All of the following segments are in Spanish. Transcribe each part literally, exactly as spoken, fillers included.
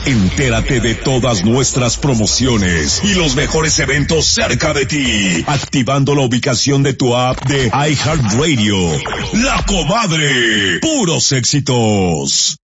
Entérate de todas nuestras promociones y los mejores eventos cerca de ti, activando la ubicación de tu app de iHeartRadio. La Comadre, puros éxitos.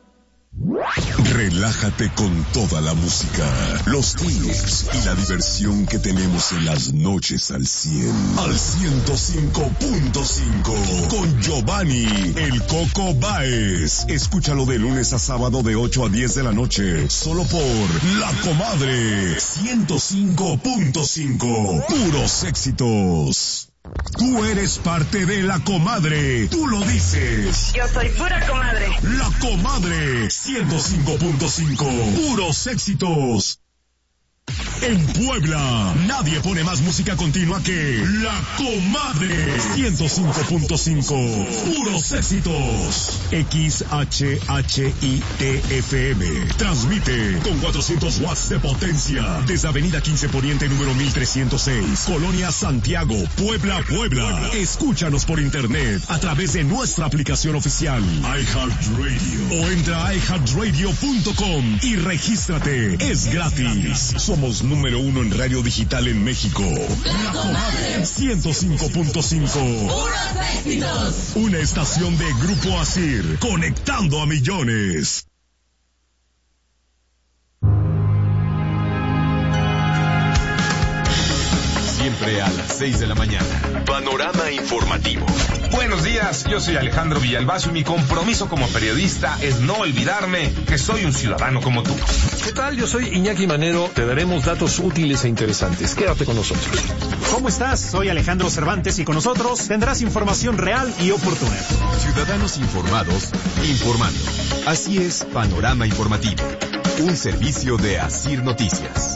Relájate con toda la música, los tips y la diversión que tenemos en las noches al cien. Al ciento cinco punto cinco con Giovanni El Coco Báez. Escúchalo de lunes a sábado de ocho a diez de la noche, solo por La Comadre ciento cinco punto cinco. Puros éxitos. Tú eres parte de La Comadre, tú lo dices. Yo soy pura comadre. La Comadre ciento cinco punto cinco. Puros éxitos. En Puebla, nadie pone más música continua que La Comadre ciento cinco punto cinco. Puros éxitos. X H H I T F M. Transmite con cuatrocientos watts de potencia desde Avenida quince Poniente número mil trescientos seis, Colonia Santiago, Puebla, Puebla. Escúchanos por internet a través de nuestra aplicación oficial iHeartRadio o entra a i heart radio punto com y regístrate. Es gratis. Somos número uno en radio digital en México. La Comadre ciento cinco punto cinco. ¡Puros éxitos! Una estación de Grupo Asir, conectando a millones. Siempre a las seis de la mañana. Panorama informativo. Buenos días, yo soy Alejandro Villalbazo y mi compromiso como periodista es no olvidarme que soy un ciudadano como tú. ¿Qué tal? Yo soy Iñaki Manero. Te daremos datos útiles e interesantes. Quédate con nosotros. ¿Cómo estás? Soy Alejandro Cervantes y con nosotros tendrás información real y oportuna. Ciudadanos informados, informando. Así es, Panorama Informativo. Un servicio de Asir Noticias.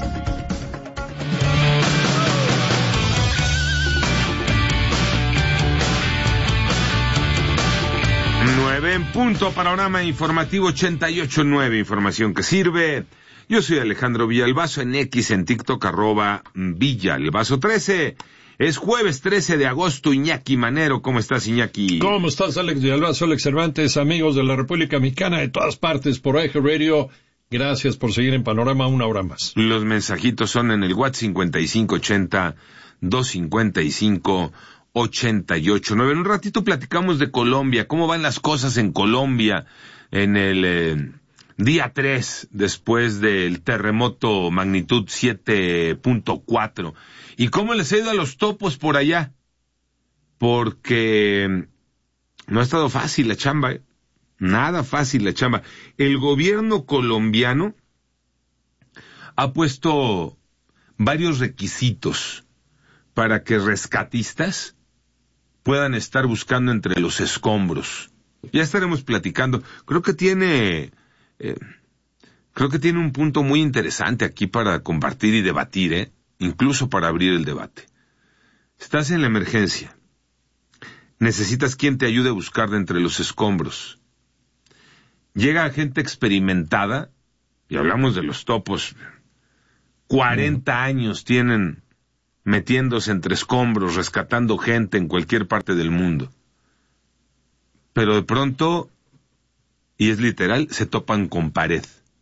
nueve en punto, Panorama Informativo ochenta y ocho punto nueve, información que sirve. Yo soy Alejandro Villalbazo, en X, en TikTok, arroba Villalbazo trece. Es jueves trece de agosto, Iñaki Manero. ¿Cómo estás, Iñaki? ¿Cómo estás, Alex Villalbazo, Alex Cervantes, amigos de la República Mexicana de todas partes por iHeartRadio? Gracias por seguir en Panorama una hora más. Los mensajitos son en el WhatsApp cincuenta y cinco ochenta, doscientos cincuenta y cinco ochenta y ocho nueve. En un ratito platicamos de Colombia, cómo van las cosas en Colombia en el eh, día tres después del terremoto magnitud siete punto cuatro. ¿Y cómo les ha ido a los topos por allá? Porque no ha estado fácil la chamba, ¿eh? Nada fácil la chamba. El gobierno colombiano ha puesto varios requisitos para que rescatistas puedan estar buscando entre los escombros. Ya estaremos platicando. Creo que tiene, eh, creo que tiene un punto muy interesante aquí para compartir y debatir, eh, incluso para abrir el debate. Estás en la emergencia. Necesitas quien te ayude a buscar de entre los escombros. Llega gente experimentada, y hablamos de los topos, cuarenta años tienen metiéndose entre escombros, rescatando gente en cualquier parte del mundo. Pero de pronto, y es literal, se topan con pared.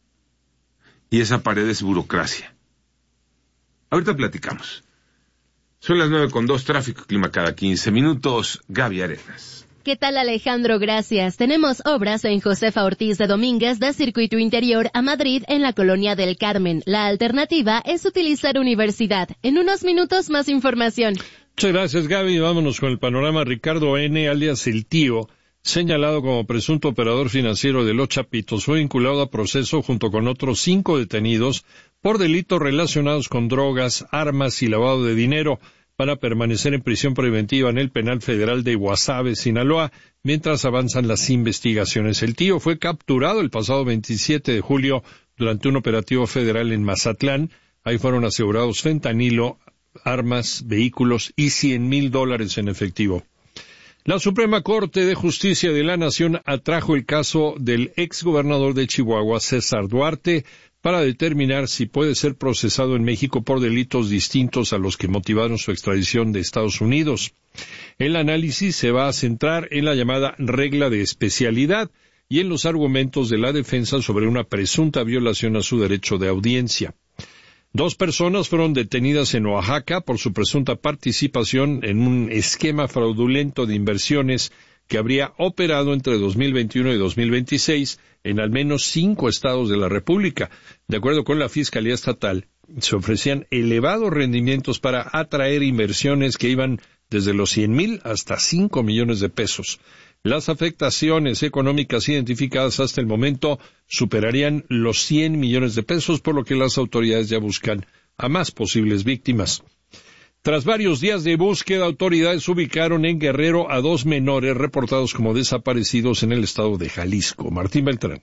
Y esa pared es burocracia. Ahorita platicamos. Son las nueve con dos, tráfico, clima cada quince minutos. Gaby Arenas. ¿Qué tal, Alejandro? Gracias. Tenemos obras en Josefa Ortiz de Domínguez de Circuito Interior a Madrid en la Colonia del Carmen. La alternativa es utilizar Universidad. En unos minutos más información. Muchas gracias, Gaby. Vámonos con el panorama. Ricardo N., alias El Tío, señalado como presunto operador financiero de Los Chapitos, fue vinculado a proceso junto con otros cinco detenidos por delitos relacionados con drogas, armas y lavado de dinero, para permanecer en prisión preventiva en el Penal Federal de Guasave, Sinaloa, mientras avanzan las investigaciones. El Tío fue capturado el pasado veintisiete de julio durante un operativo federal en Mazatlán. Ahí fueron asegurados fentanilo, armas, vehículos y cien mil dólares en efectivo. La Suprema Corte de Justicia de la Nación atrajo el caso del exgobernador de Chihuahua, César Duarte, para determinar si puede ser procesado en México por delitos distintos a los que motivaron su extradición de Estados Unidos. El análisis se va a centrar en la llamada regla de especialidad, y en los argumentos de la defensa sobre una presunta violación a su derecho de audiencia. Dos personas fueron detenidas en Oaxaca por su presunta participación en un esquema fraudulento de inversiones que habría operado entre dos mil veintiuno y dos mil veintiséis en al menos cinco estados de la República. De acuerdo con la Fiscalía Estatal, se ofrecían elevados rendimientos para atraer inversiones que iban desde los cien mil hasta cinco millones de pesos. Las afectaciones económicas identificadas hasta el momento superarían los cien millones de pesos, por lo que las autoridades ya buscan a más posibles víctimas. Tras varios días de búsqueda, autoridades ubicaron en Guerrero a dos menores reportados como desaparecidos en el estado de Jalisco. Martín Beltrán.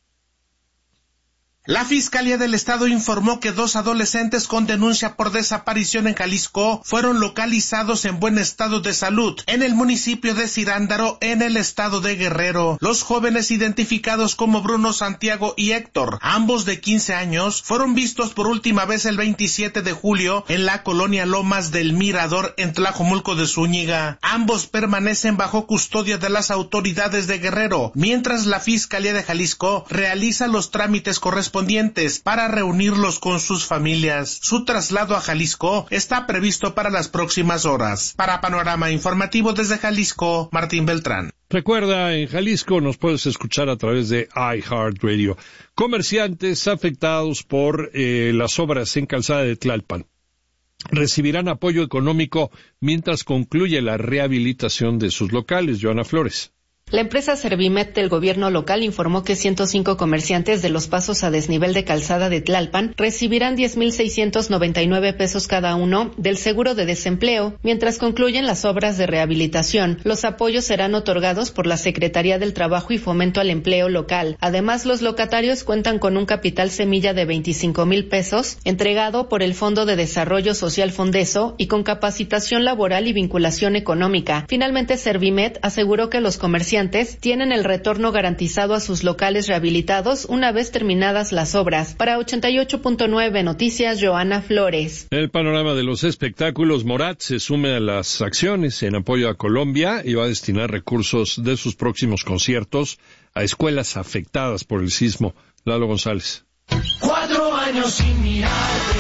La Fiscalía del Estado informó que dos adolescentes con denuncia por desaparición en Jalisco fueron localizados en buen estado de salud en el municipio de Cirándaro, en el estado de Guerrero. Los jóvenes, identificados como Bruno, Santiago y Héctor, ambos de quince años, fueron vistos por última vez el veintisiete de julio en la colonia Lomas del Mirador, en Tlajomulco de Zúñiga. Ambos permanecen bajo custodia de las autoridades de Guerrero, mientras la Fiscalía de Jalisco realiza los trámites correspondientes para reunirlos con sus familias. Su traslado a Jalisco está previsto para las próximas horas. Para Panorama Informativo desde Jalisco, Martín Beltrán. Recuerda, en Jalisco nos puedes escuchar a través de iHeartRadio. Comerciantes afectados por eh, las obras en Calzada de Tlalpan recibirán apoyo económico mientras concluye la rehabilitación de sus locales. Joana Flores. La empresa Servimet del gobierno local informó que ciento cinco comerciantes de los pasos a desnivel de Calzada de Tlalpan recibirán diez mil seiscientos noventa y nueve pesos cada uno del seguro de desempleo. Mientras concluyen las obras de rehabilitación, los apoyos serán otorgados por la Secretaría del Trabajo y Fomento al Empleo local. Además, los locatarios cuentan con un capital semilla de veinticinco mil pesos, entregado por el Fondo de Desarrollo Social Fondeso y con capacitación laboral y vinculación económica. Finalmente, Servimet aseguró que los comerciantes tienen el retorno garantizado a sus locales rehabilitados una vez terminadas las obras. Para ochenta y ocho punto nueve Noticias, Joana Flores. En el panorama de los espectáculos, Morat se sume a las acciones en apoyo a Colombia y va a destinar recursos de sus próximos conciertos a escuelas afectadas por el sismo. Lalo González. Cuatro años sin mirarte.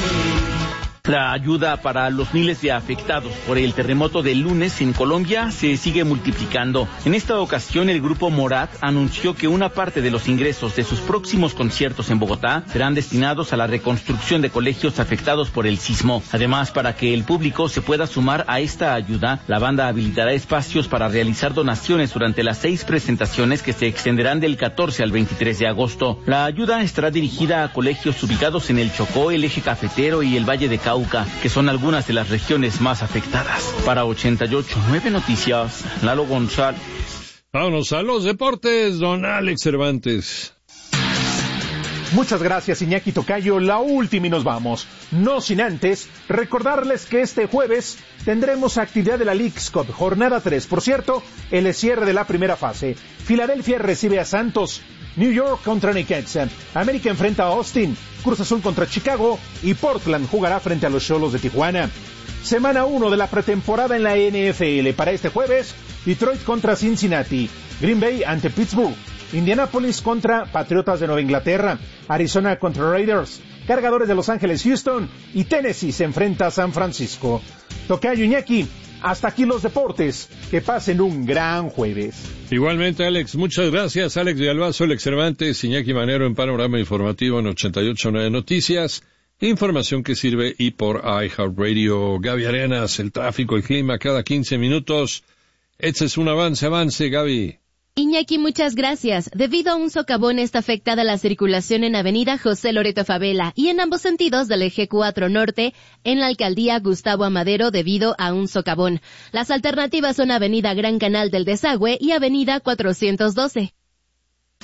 La ayuda para los miles de afectados por el terremoto del lunes en Colombia se sigue multiplicando. En esta ocasión, el grupo Morat anunció que una parte de los ingresos de sus próximos conciertos en Bogotá serán destinados a la reconstrucción de colegios afectados por el sismo. Además, para que el público se pueda sumar a esta ayuda, la banda habilitará espacios para realizar donaciones durante las seis presentaciones que se extenderán del catorce al veintitrés de agosto. La ayuda estará dirigida a colegios ubicados en el Chocó, el Eje Cafetero y el Valle de Cauca, que son algunas de las regiones más afectadas. Para ochenta y ocho punto nueve Noticias, Lalo González. Vámonos a los deportes, don Alex Cervantes. Muchas gracias, Iñaki Tocayo. La última y nos vamos. No sin antes recordarles que este jueves tendremos actividad de la Leagues Cup, jornada tres. Por cierto, el cierre de la primera fase. Filadelfia recibe a Santos. New York contra Necaxa. América enfrenta a Austin. Cruz Azul contra Chicago. Y Portland jugará frente a los Xolos de Tijuana. Semana uno de la pretemporada en la N F L. Para este jueves, Detroit contra Cincinnati. Green Bay ante Pittsburgh. Indianapolis contra Patriotas de Nueva Inglaterra. Arizona contra Raiders. Cargadores de Los Ángeles, Houston. Y Tennessee se enfrenta a San Francisco. Tocayo, Iñaki, hasta aquí los deportes. Que pasen un gran jueves. Igualmente, Alex. Muchas gracias. Alex Villalbazo, Alex Cervantes, Iñaki Manero en Panorama Informativo en ochenta y ocho punto nueve Noticias. Información que sirve y por iHeartRadio. Gaby Arenas, el tráfico, el clima cada quince minutos. Este es un avance, avance, Gaby. Iñaki, muchas gracias. Debido a un socavón está afectada la circulación en Avenida José Loreto Favela y en ambos sentidos del eje cuatro norte en la alcaldía Gustavo Amadero debido a un socavón. Las alternativas son Avenida Gran Canal del Desagüe y Avenida cuatrocientos doce.